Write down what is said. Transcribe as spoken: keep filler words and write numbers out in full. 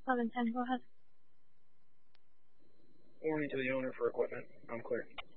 seven ten, go ahead. Warning to the owner for equipment. I'm clear.